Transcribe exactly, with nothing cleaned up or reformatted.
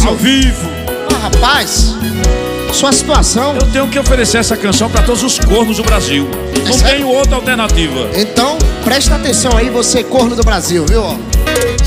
Ao vivo. Ah, rapaz, sua situação... Eu tenho que oferecer essa canção pra todos os cornos do Brasil. É Não sério? tenho outra alternativa. Então, presta atenção aí, você corno do Brasil, viu?